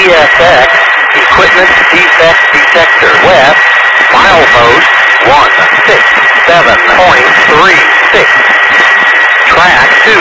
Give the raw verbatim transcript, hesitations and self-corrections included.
S X Equipment Defect Detector West, milepost one six seven point three six. Track two